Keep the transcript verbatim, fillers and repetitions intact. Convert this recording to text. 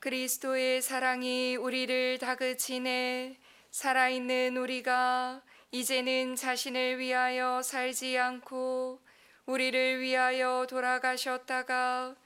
그리스도의 사랑이 우리를 다그치네. 살아있는 우리가 이제는 자신을 위하여 살지 않고 우리를 위하여 돌아가셨다가